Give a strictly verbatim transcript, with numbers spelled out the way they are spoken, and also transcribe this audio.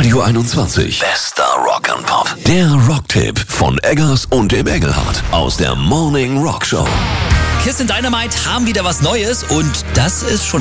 Radio einundzwanzig. Bester Rock'n'Pop. Der Rocktipp von Eggers und dem Engelhardt aus der Morning Rock Show. Kiss and Dynamite haben wieder was Neues und das ist schon